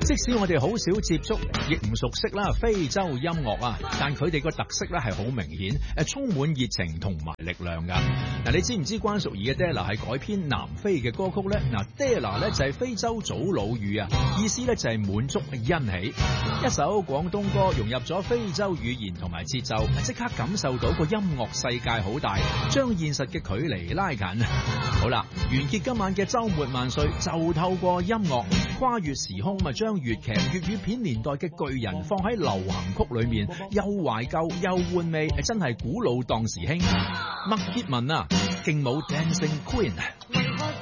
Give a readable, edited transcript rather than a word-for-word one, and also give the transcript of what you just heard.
即使我哋好少接觸，亦唔熟悉啦非洲音樂啊，但佢哋個特色咧係好明顯，充滿熱情同埋力量噶。嗱，你知唔知關淑怡嘅 Dela 係改編南非嘅歌曲咧？嗱 ，Dela 咧就係非洲祖魯語啊，意思咧就係滿足欣喜。一首廣東歌融入咗非洲語言同埋節奏，即刻感受到個音樂世界好大，將現實嘅距離拉近。好啦，完結今晚嘅週末萬歲，就透過音樂跨越時空，咪將粵劇粵語片年代嘅巨人放喺流行曲裏面，又懷舊又換味，真係古老當時興。麥潔文啊，勁舞 Dancing Queen。